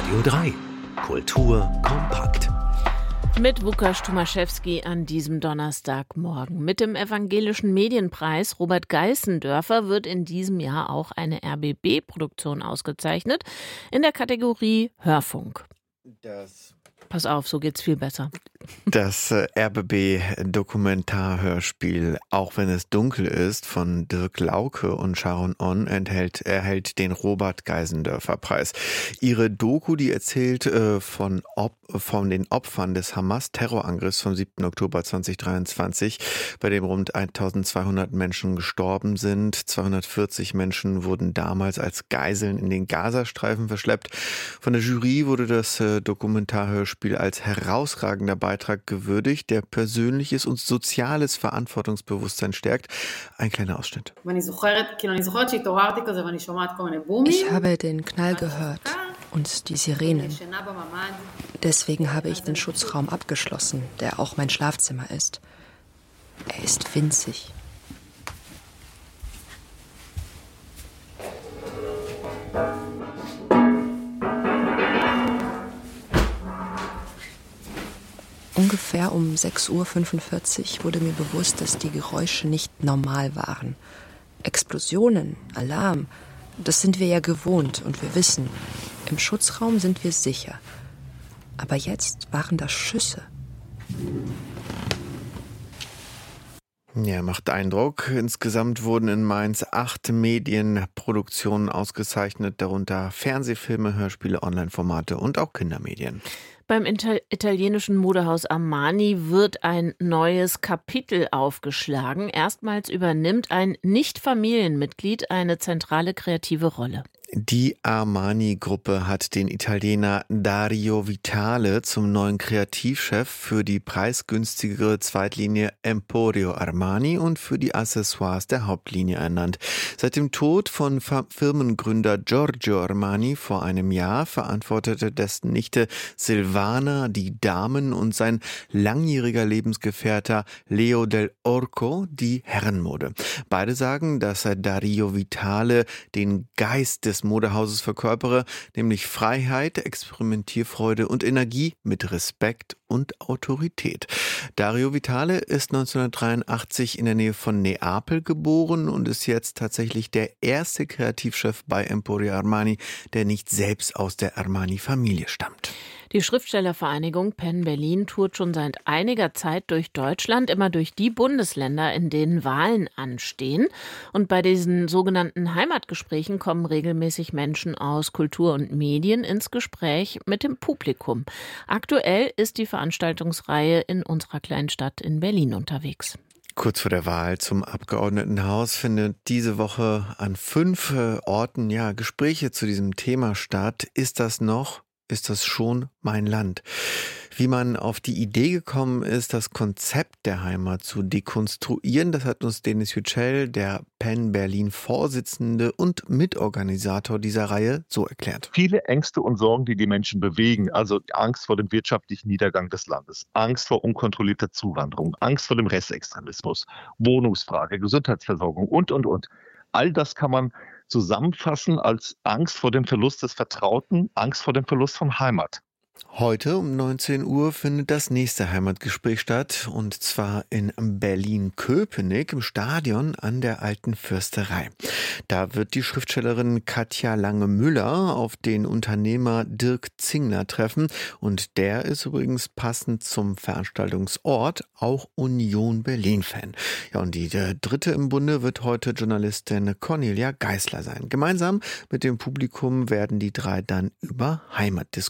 Radio 3. Kultur kompakt. Mit Łukasz Tomaszewski an diesem Donnerstagmorgen. Mit dem Evangelischen Medienpreis Robert Geißendörfer wird in diesem Jahr auch eine RBB-Produktion ausgezeichnet in der Kategorie Hörfunk. Pass auf, so geht's viel besser. Das RBB-Dokumentarhörspiel Auch wenn es dunkel ist von Dirk Lauke und Sharon On erhält den Robert Geißendörfer-Preis. Ihre Doku, die erzählt von den Opfern des Hamas-Terrorangriffs vom 7. Oktober 2023, bei dem rund 1200 Menschen gestorben sind. 240 Menschen wurden damals als Geiseln in den Gazastreifen verschleppt. Von der Jury wurde das Dokumentarhörspiel als herausragender Beitrag gewürdigt, der persönliches und soziales Verantwortungsbewusstsein stärkt. Ein kleiner Ausschnitt. Ich habe den Knall gehört und die Sirenen. Deswegen habe ich den Schutzraum abgeschlossen, der auch mein Schlafzimmer ist. Er ist winzig. Ungefähr um 6:45 Uhr wurde mir bewusst, dass die Geräusche nicht normal waren. Explosionen, Alarm, das sind wir ja gewohnt und wir wissen, im Schutzraum sind wir sicher. Aber jetzt waren das Schüsse. Ja, macht Eindruck. Insgesamt wurden in Mainz 8 Medienproduktionen ausgezeichnet, darunter Fernsehfilme, Hörspiele, Online-Formate und auch Kindermedien. Beim italienischen Modehaus Armani wird ein neues Kapitel aufgeschlagen. Erstmals übernimmt ein Nicht-Familienmitglied eine zentrale kreative Rolle. Die Armani-Gruppe hat den Italiener Dario Vitale zum neuen Kreativchef für die preisgünstigere Zweitlinie Emporio Armani und für die Accessoires der Hauptlinie ernannt. Seit dem Tod von Firmengründer Giorgio Armani vor einem Jahr verantwortete dessen Nichte Silvana die Damen und sein langjähriger Lebensgefährte Leo Del Orco die Herrenmode. Beide sagen, dass Dario Vitale den Geist des Modehauses verkörpere, nämlich Freiheit, Experimentierfreude und Energie mit Respekt und Autorität. Dario Vitale ist 1983 in der Nähe von Neapel geboren und ist jetzt tatsächlich der erste Kreativchef bei Emporio Armani, der nicht selbst aus der Armani-Familie stammt. Die Schriftstellervereinigung Penn Berlin tourt schon seit einiger Zeit durch Deutschland, immer durch die Bundesländer, in denen Wahlen anstehen. Und bei diesen sogenannten Heimatgesprächen kommen regelmäßig Menschen aus Kultur und Medien ins Gespräch mit dem Publikum. Aktuell ist die Veranstaltungsreihe in unserer kleinen Stadt in Berlin unterwegs. Kurz vor der Wahl zum Abgeordnetenhaus findet diese Woche an 5 Orten Gespräche zu diesem Thema statt. Ist das schon mein Land? Wie man auf die Idee gekommen ist, das Konzept der Heimat zu dekonstruieren, das hat uns Denis Yücel, der Penn Berlin Vorsitzende und Mitorganisator dieser Reihe, so erklärt. Viele Ängste und Sorgen, die die Menschen bewegen, also Angst vor dem wirtschaftlichen Niedergang des Landes, Angst vor unkontrollierter Zuwanderung, Angst vor dem Rechtsextremismus, Wohnungsfrage, Gesundheitsversorgung und. All das kann man zusammenfassen als Angst vor dem Verlust des Vertrauten, Angst vor dem Verlust von Heimat. Heute um 19 Uhr findet das nächste Heimatgespräch statt, und zwar in Berlin-Köpenick im Stadion an der Alten Fürsterei. Da wird die Schriftstellerin Katja Lange-Müller auf den Unternehmer Dirk Zingler treffen, und der ist übrigens passend zum Veranstaltungsort auch Union Berlin-Fan. Ja, und die dritte im Bunde wird heute Journalistin Cornelia Geisler sein. Gemeinsam mit dem Publikum werden die drei dann über Heimat diskutieren.